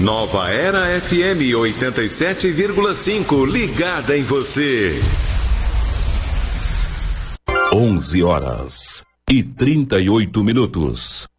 Nova Era FM 87,5, ligada em você. 11h38.